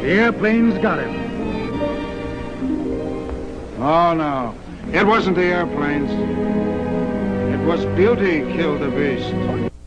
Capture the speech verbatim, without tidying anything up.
airplanes got him. Oh, no. It wasn't the airplanes. It was beauty killed the beast.